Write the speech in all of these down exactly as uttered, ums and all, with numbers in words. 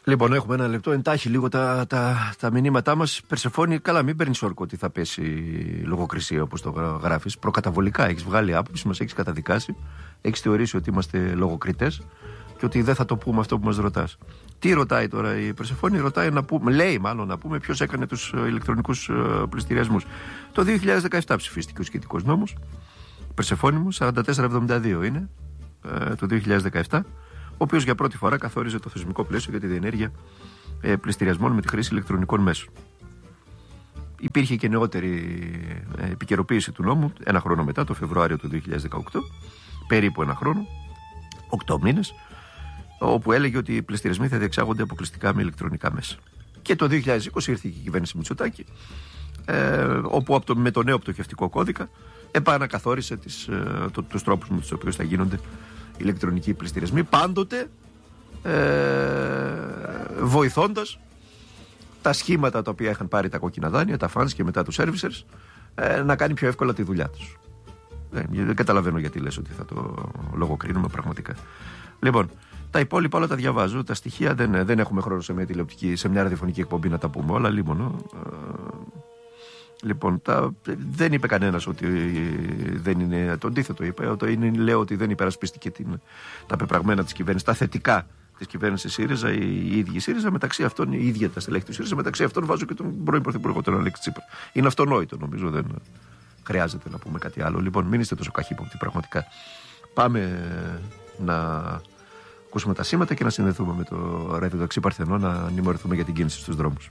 Λοιπόν, έχουμε ένα λεπτό. Εντάχει λίγο τα, τα, τα μηνύματά μας. Περσεφόνη, καλά, μην παίρνεις όρκο ότι θα πέσει λογοκρισία όπως το γράφεις. Προκαταβολικά έχεις βγάλει άποψη, μας έχεις καταδικάσει. Έχεις θεωρήσει ότι είμαστε λογοκριτές και ότι δεν θα το πούμε αυτό που μας ρωτάς. Τι ρωτάει τώρα η Περσεφόνη? Ρωτάει να πούμε, λέει μάλλον να πούμε ποιος έκανε τους ηλεκτρονικούς πληστηριασμούς. Το δύο χιλιάδες δεκαεπτά ψηφίστηκε ο σχετικός νόμος. Περσεφόνη μου, σαράντα τέσσερα εβδομήντα δύο είναι, ε, το δύο χιλιάδες δεκαεπτά. Ο οποίος για πρώτη φορά καθόριζε το θεσμικό πλαίσιο για τη διενέργεια ε, πληστηριασμών με τη χρήση ηλεκτρονικών μέσων. Υπήρχε και νεότερη ε, επικαιροποίηση του νόμου ένα χρόνο μετά, το Φεβρουάριο του δύο χιλιάδες δεκαοκτώ, περίπου ένα χρόνο, οκτώ μήνες, όπου έλεγε ότι οι πληστηριασμοί θα διεξάγονται αποκλειστικά με ηλεκτρονικά μέσα. Και το δύο χιλιάδες είκοσι ήρθε και η κυβέρνηση Μητσοτάκη, ε, όπου από το, με το νέο πτωχευτικό κώδικα επανακαθόρισε τις, ε, το, τους τρόπους με τους οποίους θα γίνονται ηλεκτρονικοί πληστηριασμοί, πάντοτε ε, βοηθώντας τα σχήματα τα οποία είχαν πάρει τα κόκκινα δάνεια, τα funds και μετά τους servicers, ε, να κάνει πιο εύκολα τη δουλειά τους. Δεν, δεν καταλαβαίνω γιατί λες ότι θα το λογοκρίνουμε πραγματικά. Λοιπόν, τα υπόλοιπα όλα τα διαβάζω. Τα στοιχεία δεν, δεν έχουμε χρόνο σε μια τηλεοπτική, σε μια ραδιοφωνική εκπομπή να τα πούμε όλα, λίμωνο. Ε, Λοιπόν, τα, δεν είπε κανένας ότι δεν είναι. Το αντίθετο είπε. Ότι είναι, λέω ότι δεν υπερασπίστηκε την, τα πεπραγμένα της κυβέρνησης, τα θετικά της κυβέρνησης ΣΥΡΙΖΑ, η ίδια η ΣΥΡΙΖΑ, μεταξύ αυτών, η ίδια τα στελέχη του ΣΥΡΙΖΑ, μεταξύ αυτών βάζω και τον πρώην Πρωθυπουργό, τον Αλέξη Τσίπρα. Είναι αυτονόητο, νομίζω, δεν χρειάζεται να πούμε κάτι άλλο. Λοιπόν, μην είστε τόσο καχύποπτοι, πραγματικά. Πάμε να ακούσουμε τα σήματα και να συνδεθούμε με το ραδιοταξί Παρθενό, να ενημερωθούμε για την κίνηση στους δρόμους.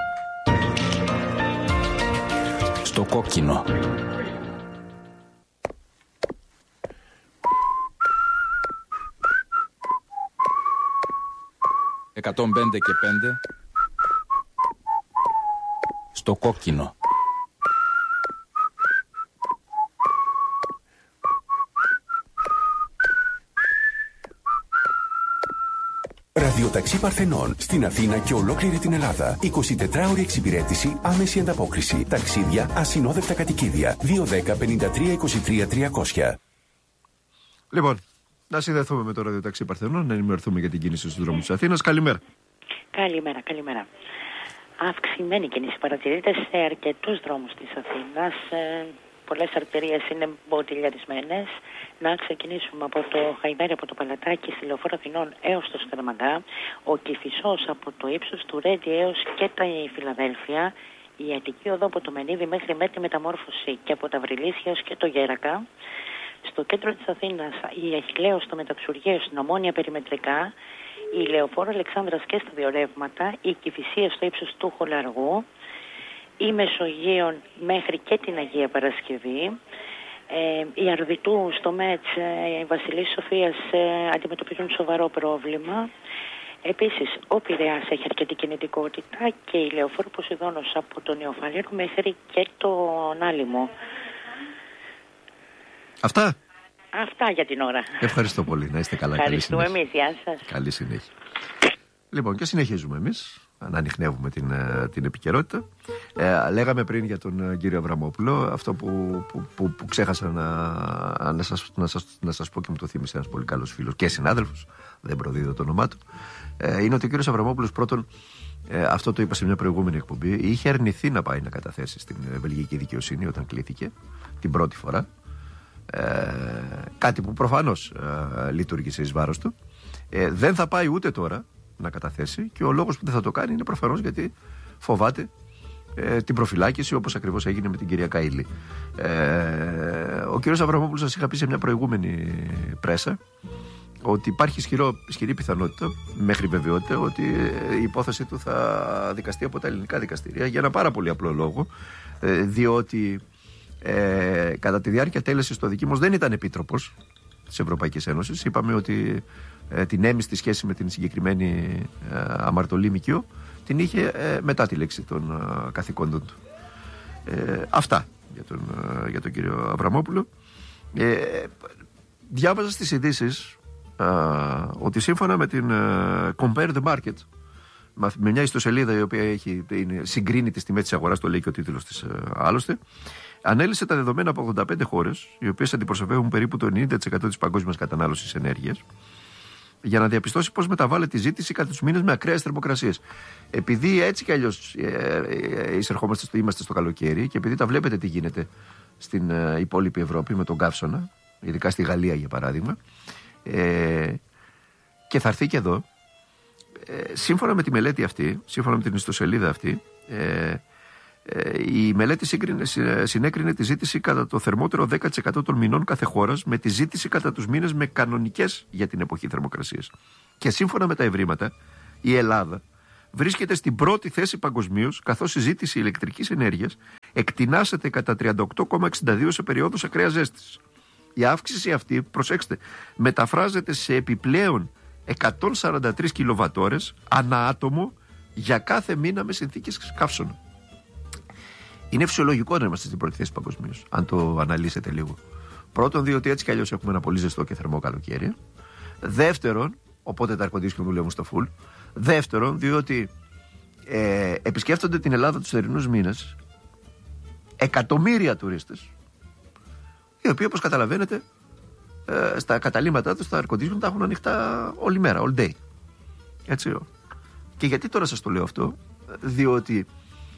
Στο κόκκινο. εκατόν πέντε και πέντε. Στο κόκκινο. Ραδιοταξί Παρθενών στην Αθήνα και ολόκληρη την Ελλάδα. εικοσιτετράωρη εξυπηρέτηση, άμεση ανταπόκριση. Ταξίδια, ασυνόδευτα κατοικίδια. δύο δέκα πενήντα τρία είκοσι τρία τριακόσια. Λοιπόν, να συνδεθούμε με το Ραδιοταξί Παρθενών, να ενημερωθούμε για την κίνηση στους δρόμους της Αθήνας. Καλημέρα. Καλημέρα, καλημέρα. Αυξημένη κίνηση παρατηρείται σε αρκετούς δρόμους της Αθήνας. Ε, πολλές αρτηρίες είναι μποτιλιαρισμένες. Να ξεκινήσουμε από το Χαϊδάρι, από το Παλατάκι, στη Λεωφόρο Αθηνών έως το Σκαρμαγκά. Ο Κηφισός από το ύψος του Ρέντι έως και τα Φιλαδέλφια. Η Αττική Οδό από το Μενίδη μέχρι με τη Μεταμόρφωση και από τα Βρυλίσια έως και το Γέρακα. Στο κέντρο της Αθήνας η Αχιλλέος στο Μεταξουργείο, στην Ομόνια περιμετρικά. Η Λεωφόρο Αλεξάνδρας και στα δύο ρεύματα. Η Κηφισία στο ύψος του Χολαργού. Η Μεσογείων μέχρι και την Αγία Παρασκευή. Ε, η Αρδιτού στο ΜΕΤΣ, ε, η Βασιλής Σοφίας ε, αντιμετωπίζουν σοβαρό πρόβλημα. Επίσης, ο Πειραιάς έχει αρκετή κινητικότητα και η Λεωφόρο Ποσειδώνος από τον Νεοφαλήρο μέχρι και τον Άλυμο. Αυτά. Αυτά για την ώρα. Ευχαριστώ πολύ. Να είστε καλά. Ευχαριστούμε εμείς. Γεια σας. Καλή συνέχεια. Λοιπόν, και συνεχίζουμε εμείς να ανιχνεύουμε την, την επικαιρότητα. Ε, λέγαμε πριν για τον ε, κύριο Αβραμόπουλο, αυτό που, που, που, που ξέχασα να, να, σας, να, σας, να σας πω και μου το θύμισε ένας πολύ καλός φίλος και συνάδελφος, δεν προδίδω το όνομά του, ε, είναι ότι ο κύριος Αβραμόπουλος πρώτον, ε, αυτό το είπα σε μια προηγούμενη εκπομπή, είχε αρνηθεί να πάει να καταθέσει στην ε, βελγική δικαιοσύνη όταν κλήθηκε την πρώτη φορά. Ε, κάτι που προφανώς ε, λειτουργήσε εις βάρος του. Ε, δεν θα πάει ούτε τώρα να καταθέσει και ο λόγος που δεν θα το κάνει είναι προφανώς γιατί φοβάται ε, την προφυλάκηση, όπως ακριβώς έγινε με την κυρία Καΐλη. Ε, ο κύριος Αβραμόπουλος σας είχα πει σε μια προηγούμενη πρέσα ότι υπάρχει ισχυρό, ισχυρή πιθανότητα, μέχρι βεβαιότητα, ότι η υπόθεση του θα δικαστεί από τα ελληνικά δικαστήρια για ένα πάρα πολύ απλό λόγο, ε, διότι ε, κατά τη διάρκεια τέλεσης το δικήμος δεν ήταν επίτροπος της Ευρωπαϊκής Ένωσης. Είπαμε ότι ε, την έμιστη σχέση με την συγκεκριμένη ε, αμαρτωλή ΜΚΟ την είχε ε, μετά τη λέξη των ε, καθηκόντων του. Ε, αυτά για τον, ε, για τον κύριο Αβραμόπουλο. Ε, διάβαζα στις ειδήσεις ε, ότι σύμφωνα με την ε, Compare the Market, με μια ιστοσελίδα η οποία έχει, είναι, συγκρίνει τις τιμές της αγοράς, το λέει και ο τίτλος της ε, άλλωστε, ανέλυσε τα δεδομένα από ογδόντα πέντε χώρες, οι οποίες αντιπροσωπεύουν περίπου το ενενήντα τοις εκατό της παγκόσμιας κατανάλωσης ενέργειας. για να διαπιστώσει πώς μεταβάλλεται η ζήτηση κατά τους μήνες με ακραίες θερμοκρασίες. Επειδή έτσι κι αλλιώς ε, ε, εισερχόμαστε στο, είμαστε στο καλοκαίρι και επειδή τα βλέπετε τι γίνεται στην ε, υπόλοιπη Ευρώπη με τον καύσωνα, ειδικά στη Γαλλία για παράδειγμα, ε, και θα έρθει και εδώ, ε, σύμφωνα με τη μελέτη αυτή, σύμφωνα με την ιστοσελίδα αυτή, ε, ε, η μελέτη σύγκρινε, συνέκρινε τη ζήτηση κατά το θερμότερο δέκα τοις εκατό των μηνών κάθε χώρας με τη ζήτηση κατά τους μήνες με κανονικές για την εποχή θερμοκρασίας. Και σύμφωνα με τα ευρήματα, η Ελλάδα βρίσκεται στην πρώτη θέση παγκοσμίως, καθώς η ζήτηση ηλεκτρικής ενέργειας εκτινάσεται κατά τριάντα οκτώ κόμμα εξήντα δύο σε περιόδους ακραίας ζέστης. Η αύξηση αυτή, προσέξτε, μεταφράζεται σε επιπλέον εκατόν σαράντα τρεις κιλοβατόρες ανά άτομο για κάθε μήνα με συνθήκες καύσωνα. Είναι φυσιολογικό να είμαστε στην πρώτη θέση παγκοσμίως, αν το αναλύσετε λίγο. Πρώτον, διότι έτσι κι αλλιώς έχουμε ένα πολύ ζεστό και θερμό καλοκαίρι. Δεύτερον, οπότε τα air conditioning δουλεύουν στο full. Δεύτερον, διότι ε, επισκέφτονται την Ελλάδα τους θερινούς μήνες εκατομμύρια τουρίστες, οι οποίοι, όπως καταλαβαίνετε, ε, στα καταλήμματά τους τα air conditioning τα έχουν ανοιχτά όλη μέρα, all day. Έτσι. Και γιατί τώρα σας το λέω αυτό? Διότι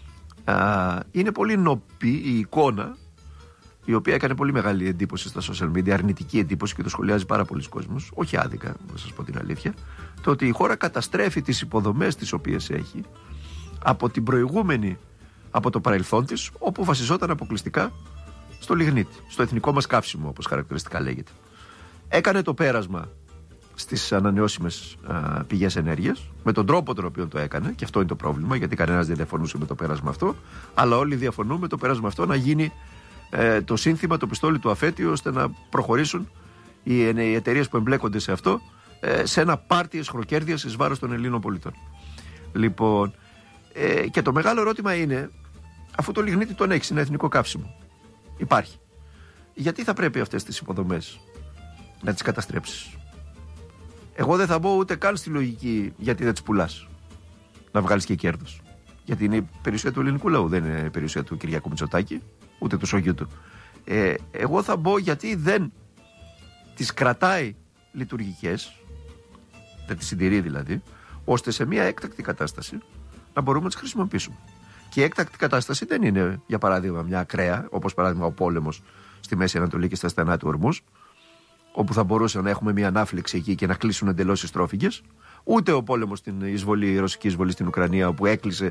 α, είναι πολύ νοπή η εικόνα, η οποία έκανε πολύ μεγάλη εντύπωση στα social media, αρνητική εντύπωση, και το σχολιάζει πάρα πολλοί κόσμος, όχι άδικα, να σας πω την αλήθεια, το ότι η χώρα καταστρέφει τις υποδομές τις οποίες έχει από την προηγούμενη, από το παρελθόν της, όπου βασιζόταν αποκλειστικά στο λιγνίτη, στο εθνικό μας καύσιμο, όπως χαρακτηριστικά λέγεται. Έκανε το πέρασμα στις ανανεώσιμες α, πηγές ενέργειας, με τον τρόπο τον οποίο το έκανε, και αυτό είναι το πρόβλημα, γιατί κανένας δεν διαφωνούσε με το πέρασμα αυτό, αλλά όλοι διαφωνούν με το πέρασμα αυτό να γίνει ε, το σύνθημα, το πιστόλι του αφέτειου, ώστε να προχωρήσουν οι, οι εταιρείες που εμπλέκονται σε αυτό ε, σε ένα πάρτι εσχροκέρδειας εις βάρος των Ελλήνων πολιτών. Λοιπόν, ε, και το μεγάλο ερώτημα είναι, αφού το λιγνίτη τον έχεις, είναι εθνικό καύσιμο, υπάρχει, γιατί θα πρέπει αυτές τις υποδομές να τις καταστρέψεις? Εγώ δεν θα μπω ούτε καν στη λογική γιατί δεν τις πουλάς, να βγάλεις και κέρδος. Γιατί είναι η περιουσία του ελληνικού λαού, δεν είναι η περιουσία του Κυριάκου Μητσοτάκη, ούτε του σογιού του. Ε, εγώ θα μπω γιατί δεν τις κρατάει λειτουργικές, δεν τις συντηρεί δηλαδή, ώστε σε μια έκτακτη κατάσταση να μπορούμε να τις χρησιμοποιήσουμε. Και η έκτακτη κατάσταση δεν είναι, για παράδειγμα, μια ακραία, όπως παράδειγμα ο πόλεμος στη Μέση Ανατολή και στα στενά του Ορμούς, όπου θα μπορούσε να έχουμε μια ανάφλεξη εκεί και να κλείσουν εντελώς οι στρόφιγγες, ούτε ο πόλεμος στην εισβολή, η ρωσική εισβολή στην Ουκρανία, όπου έκλεισε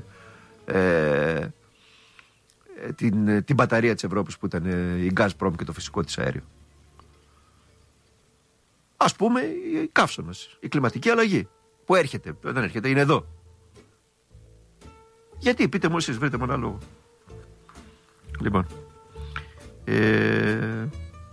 ε, την, την μπαταρία της Ευρώπης που ήταν η Gazprom και το φυσικό της αέριο. Ας πούμε η καύσωνας, η κλιματική αλλαγή που έρχεται, δεν έρχεται, είναι εδώ. Γιατί, πείτε μου εσείς, βρείτε μου ένα λόγο. Λοιπόν, ε,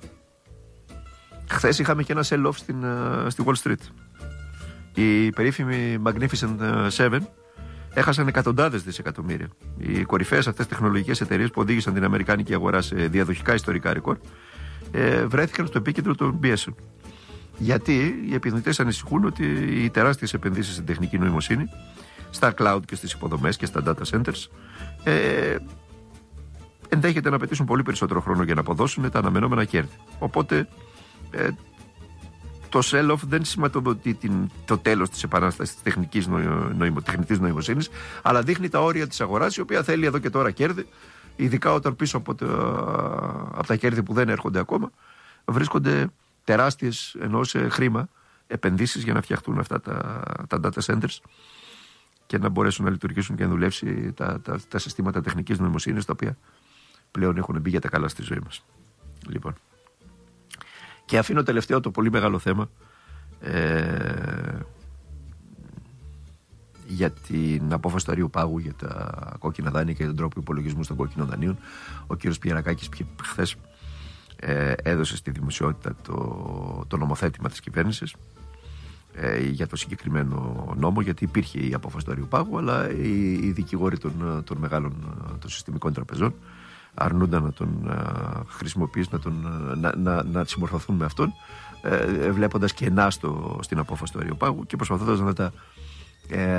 χθες είχαμε και ένα sell-off στην, uh, στη Wall Street. Οι περίφημοι Magnificent Seven έχασαν εκατοντάδες δισεκατομμύρια. Οι κορυφαίες αυτές τεχνολογικές εταιρείες που οδήγησαν την αμερικάνικη αγορά σε διαδοχικά ιστορικά ρεκόρ ε, βρέθηκαν στο επίκεντρο των πιέσεων. Γιατί οι επενδυτές ανησυχούν ότι οι τεράστιες επενδύσεις στην τεχνική νοημοσύνη, στα cloud και στις υποδομές και στα data centers ε, ενδέχεται να απαιτήσουν πολύ περισσότερο χρόνο για να αποδώσουν τα αναμενόμενα κέρδη. Οπότε ε, το sell-off δεν σηματοδοτεί την, το τέλος της επανάστασης της τεχνικής, νοημο, τεχνητής νοημοσύνης, αλλά δείχνει τα όρια της αγοράς, η οποία θέλει εδώ και τώρα κέρδη, ειδικά όταν πίσω από, το, από τα κέρδη που δεν έρχονται ακόμα βρίσκονται τεράστιες, ενώ σε χρήμα, επενδύσεις για να φτιαχτούν αυτά τα, τα data centers και να μπορέσουν να λειτουργήσουν και να δουλεύσει τα, τα, τα συστήματα τεχνικής νοημοσύνης, τα οποία πλέον έχουν μπει για τα καλά στη ζωή μας. Λοιπόν. Και αφήνω τελευταίο το πολύ μεγάλο θέμα ε, για την απόφαση του Αριού Πάγου για τα κόκκινα δάνεια και τον τρόπο υπολογισμού των κόκκινων δανείων. Ο κύριος Πιερακάκης χθες ε, έδωσε στη δημοσιότητα το, το νομοθέτημα της κυβέρνησης ε, για το συγκεκριμένο νόμο, γιατί υπήρχε η απόφαση του Αριού Πάγου, αλλά οι, οι δικηγόροι των, των μεγάλων των συστημικών τραπεζών αρνούνταν να τον α, χρησιμοποιήσουν, να, τον, να, να, να συμμορφωθούν με αυτόν, ε, βλέποντας κενά στο, στην απόφαση του Αριοπάγου και προσπαθώντας να τα ε,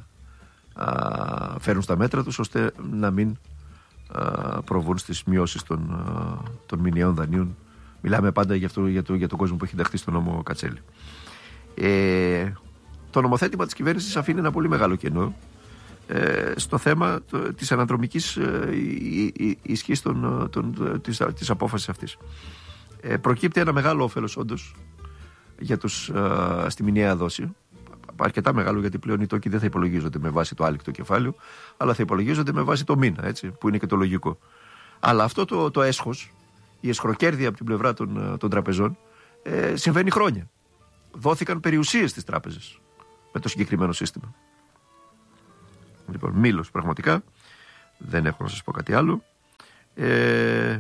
α, φέρουν στα μέτρα τους, ώστε να μην α, προβούν στις μειώσεις των, των μηνιαίων δανείων. Μιλάμε πάντα για, αυτό, για, το, για τον κόσμο που έχει ενταχθεί στον νόμο Κατσέλη. Ε, το νομοθέτημα της κυβέρνησης αφήνει ένα πολύ μεγάλο κενό ε, στο θέμα το, της αναδρομικής ε, ισχύς των, των, της, της απόφασης αυτής. Ε, προκύπτει ένα μεγάλο όφελος όντως για τους ε, στη μηνιαία δόση. Αρκετά μεγάλο, γιατί πλέον οι τόκοι δεν θα υπολογίζονται με βάση το άλικτο κεφάλαιο, αλλά θα υπολογίζονται με βάση το μήνα, έτσι, που είναι και το λογικό. Αλλά αυτό το, το έσχος, η εσχροκέρδεια από την πλευρά των, των τραπεζών, ε, συμβαίνει χρόνια. Δόθηκαν περιουσίες στις τράπεζες με το συγκεκριμένο σύστημα. Λοιπόν, μήλος πραγματικά. Δεν έχω να σας πω κάτι άλλο. Ε,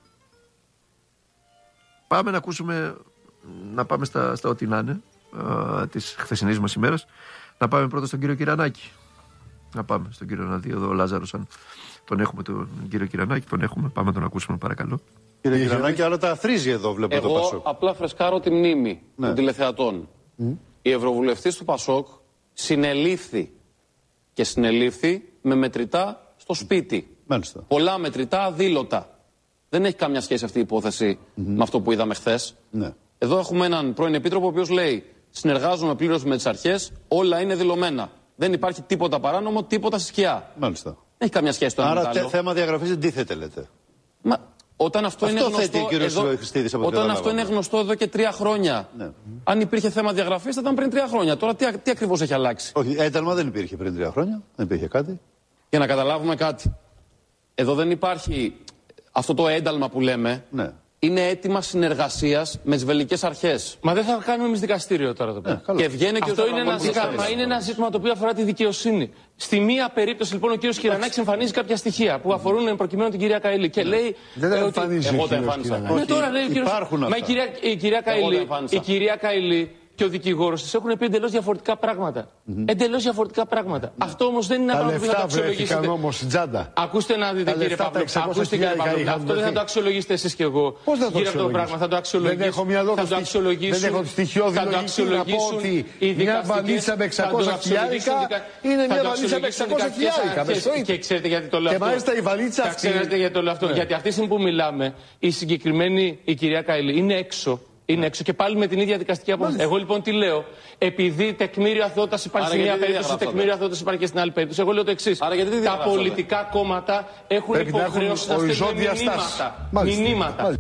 πάμε να ακούσουμε, να πάμε στα, στα ό,τι να είναι α, της χθεσινής μας ημέρας. Να πάμε πρώτα στον κύριο Κυρανάκη. Να πάμε στον κύριο να δει εδώ ο Λάζαρος, αν τον έχουμε τον κύριο Κυρανάκη. Τον έχουμε, πάμε να τον ακούσουμε παρακαλώ. Κύριε Κυρανάκη, αλλά τα θρίζει εδώ, βλέπω. Εγώ το Πασόκ. Απλά φρεσκάρω τη μνήμη ναι. των τηλεθεατών. Mm. Η Ευρωβουλευτής του Πασόκ συνελήφθη και συνελήφθη με μετρητά στο σπίτι. Μάλιστα. Πολλά μετρητά αδήλωτα. Δεν έχει καμιά σχέση αυτή η υπόθεση mm-hmm. με αυτό που είδαμε χθες. Ναι. Εδώ έχουμε έναν πρώην επίτροπο ο οποίος λέει: συνεργάζομαι πλήρως με τις αρχές, όλα είναι δηλωμένα. Δεν υπάρχει τίποτα παράνομο, τίποτα στη σκιά. Μάλιστα. Δεν έχει καμιά σχέση το ένα με το άλλο. Άρα θέμα διαγραφής αντίθεται, λέτε. Μα όταν αυτό, αυτό είναι γνωστό, εδώ, όταν αυτό είναι γνωστό εδώ και τρία χρόνια. Ναι. Αν υπήρχε θέμα διαγραφής θα ήταν πριν τρία χρόνια. Τώρα τι, τι ακριβώς έχει αλλάξει? Όχι, ένταλμα δεν υπήρχε πριν τρία χρόνια. Δεν υπήρχε κάτι. Για να καταλάβουμε κάτι. Εδώ δεν υπάρχει αυτό το ένταλμα που λέμε. Ναι. Είναι αίτημα συνεργασίας με τις βελγικές αρχές. Μα δεν θα κάνουμε εμείς δικαστήριο τώρα το πράγμα. Ναι, και βγαίνει και αυτό είναι ένα, ζήτημα, είναι ένα ζήτημα το οποίο αφορά τη δικαιοσύνη. Στη μία περίπτωση λοιπόν ο κύριος Κυρανάκης εμφανίζει κάποια στοιχεία που αφορούν προκειμένου την κυρία Καηλή και λέει. Δεν ε, εμφανίζει. Εγώ τα εμφάνισα. Ναι, τώρα λέει ο κύριος. Μα η κυρία, η κυρία Καηλή. Η κυρία Καηλή και ο δικηγόρος της έχουν πει εντελώς διαφορετικά πράγματα. Mm-hmm. Εντελώς διαφορετικά πράγματα. Mm-hmm. Αυτό όμως δεν είναι ένα πράγμα που θα το αξιολογήσετε. Όμως, τζάντα. Ακούστε να δείτε, κύριε Παύλο. Ακούστε, κύριε Παύλο. Αυτό δεν θα το αξιολογήσετε εσείς και εγώ. Πώς θα το αξιολογήσετε? Το πράγμα θα το αξιολογήσετε. Δεν έχω μια λόγο στοιχειώδη. Δεν έχω στοιχειώδη λογική να πω ότι μια βαλίτσα με εξακόσια χιλιάρικα είναι μια βαλίτσα με εξακόσια χιλιάρικα. Και ξέρετε γιατί το λέω αυτό? Και μάλιστα η βαλίτσα αυτή. Ξέρετε γιατί το λέω αυτό? Γιατί αυτή τη στιγμή που μιλάμε, η συγκεκριμένη η κυρία Καηλή είναι έξω. Είναι έξω και πάλι με την ίδια δικαστική απόφαση. Εγώ λοιπόν τι λέω? Επειδή τεκμήριο αθωότητας υπάρχει σε μια περίπτωση, τεκμήριο αθωότητας υπάρχει και στην άλλη περίπτωση. Εγώ λέω το εξής. Τα πολιτικά κόμματα έχουν υποχρέωση να στέλνουν μηνύματα. Μηνύματα.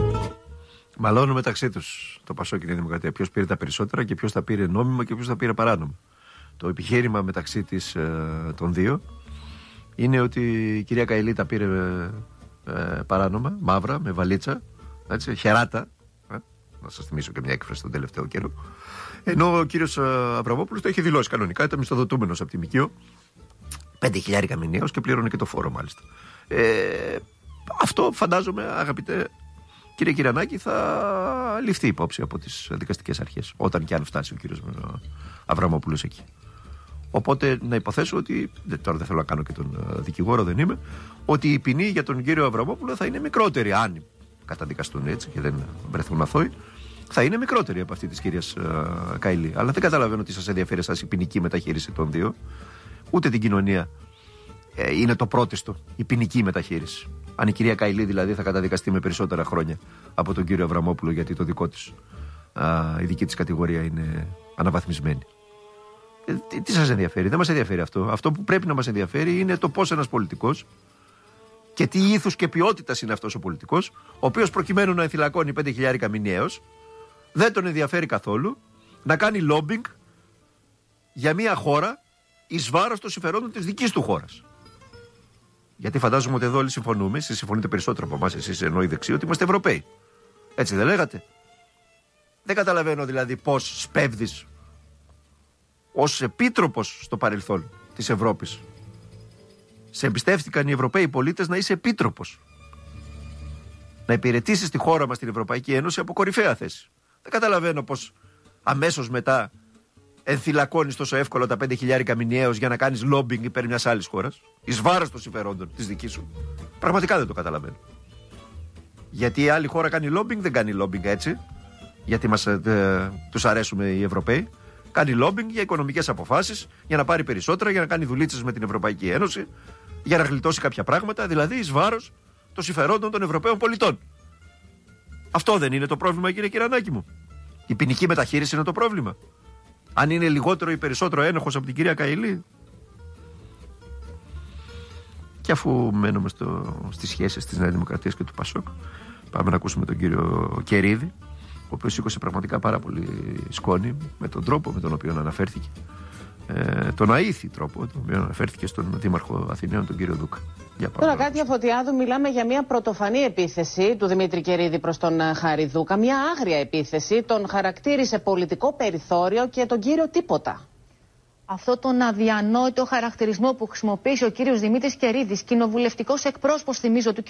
Μαλώνουν μεταξύ τους το Πασόκ και η Δημοκρατία. Ποιος πήρε τα περισσότερα και ποιος τα πήρε νόμιμα και ποιος τα πήρε παράνομα. Το επιχείρημα μεταξύ της, ε, των δύο είναι ότι η κυρία Καηλή τα πήρε ε, παράνομα, μαύρα, με βαλίτσα, έτσι, χεράτα. Να σας θυμίσω και μια έκφραση τον τελευταίο καιρό. Ενώ ο κύριος Αβραμόπουλος το έχει δηλώσει κανονικά, ήταν μισθοδοτούμενος από τη ΜΚΙΟ. Πέντε χιλιάρικα μηνιαίως και πλήρωνε και το φόρο μάλιστα. Ε, αυτό φαντάζομαι, αγαπητέ κύριε Κυρανάκη, θα ληφθεί υπόψη από τις δικαστικές αρχές, όταν και αν φτάσει ο κύριος Αβραμόπουλος εκεί. Οπότε να υποθέσω ότι, τώρα δεν θέλω να κάνω και τον δικηγόρο, δεν είμαι, ότι η ποινή για τον κύριο Αβραμόπουλο θα είναι μικρότερη, αν καταδικαστούν έτσι και δεν βρεθούν αθώοι, θα είναι μικρότερη από αυτή της κυρίας uh, Καηλή. Αλλά δεν καταλαβαίνω τι σας ενδιαφέρει εσάς η ποινική μεταχείριση των δύο, ούτε την κοινωνία. Ε, είναι το πρώτιστο, η ποινική μεταχείριση. Αν η κυρία Καηλή δηλαδή θα καταδικαστεί με περισσότερα χρόνια από τον κύριο Αβραμόπουλο, γιατί το δικό της, uh, η δική της κατηγορία είναι αναβαθμισμένη. Ε, τι τι σας ενδιαφέρει? Δεν μας ενδιαφέρει αυτό. Αυτό που πρέπει να μας ενδιαφέρει είναι το πώς ένας πολιτικός και τι ήθους και ποιότητας είναι αυτός ο πολιτικός, ο οποίος προκειμένου να ενθυλακώνει πέντε χιλιάρικα μηνιαίως, δεν τον ενδιαφέρει καθόλου να κάνει λόμπινγκ για μια χώρα εις βάρος των συμφερόντων της δικής του χώρας. Γιατί φαντάζομαι ότι εδώ όλοι συμφωνούμε, εσείς συμφωνείτε περισσότερο από εμάς, εσείς ενώ οι δεξιοί, ότι είμαστε Ευρωπαίοι. Έτσι δεν λέγατε? Δεν καταλαβαίνω δηλαδή πώς σπέβδεις ως επίτροπος στο παρελθόν της Ευρώπης σε εμπιστεύτηκαν οι Ευρωπαίοι πολίτες να είσαι επίτροπος. Να υπηρετήσεις τη χώρα μας στην Ευρωπαϊκή Ένωση από κορυφαία θέση. Δεν καταλαβαίνω πως αμέσως μετά ενθυλακώνεις τόσο εύκολα τα πέντε χιλιάρικα μηνιαίως για να κάνεις λόμπινγκ υπέρ μιας άλλης χώρας, εις βάρος των συμφερόντων της δικής σου. Πραγματικά δεν το καταλαβαίνω. Γιατί η άλλη χώρα κάνει λόμπινγκ, δεν κάνει λόμπινγκ έτσι, γιατί μας, ε, τους αρέσουμε οι Ευρωπαίοι. Κάνει λόμπινγκ για οικονομικές αποφάσεις, για να πάρει περισσότερα, για να κάνει δουλίτσες με την Ευρωπαϊκή Ένωση, για να γλιτώσει κάποια πράγματα, δηλαδή εις βάρος των συμφερόντων των Ευρωπαίων πολιτών. Αυτό δεν είναι το πρόβλημα, κύριε Κυρανάκη μου? Η ποινική μεταχείριση είναι το πρόβλημα? Αν είναι λιγότερο ή περισσότερο ένοχος από την κυρία Καηλή. Και αφού μένουμε στο, στις σχέσεις της Νέας Δημοκρατίας και του Πασόκ, πάμε να ακούσουμε τον κύριο Κερίδη, ο οποίος σήκωσε πραγματικά πάρα πολύ σκόνη με τον τρόπο με τον οποίο αναφέρθηκε, ε, τον αήθη τρόπο τον οποίο αναφέρθηκε στον Δήμαρχο Αθηναίων, τον κύριο Δούκα. Τώρα, Κάτια Φωτιάδου, μιλάμε για μια πρωτοφανή επίθεση του Δημήτρη Κερίδη προς τον Χάρη Δούκα. Μια άγρια επίθεση, τον χαρακτήρισε πολιτικό περιθώριο και τον κύριο τίποτα. Αυτό τον αδιανόητο χαρακτηρισμό που χρησιμοποίησε ο κύριος Δημήτρης Κερίδης, κοινοβουλευτικός εκπρόσωπος, θυμίζω, του